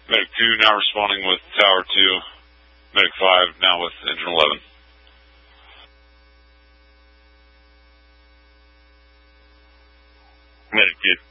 Medic 2 now responding with Tower 2. Medic 5 now with Engine 11. Medic 2.